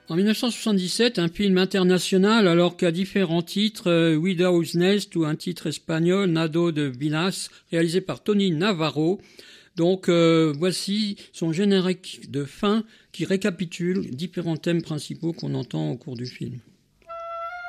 En 1977, un film international, alors qu'à différents titres, Widow's Nest ou un titre espagnol, Nado de Vilas, réalisé par Tony Navarro. Donc voici son générique de fin qui récapitule différents thèmes principaux qu'on entend au cours du film.